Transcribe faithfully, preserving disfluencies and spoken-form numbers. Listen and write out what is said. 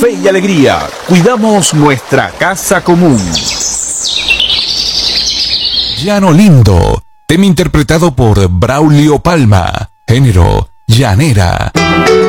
fe y alegría. Cuidamos nuestra casa común. Llano Lindo, tema interpretado por Braulio Palma, género llanera.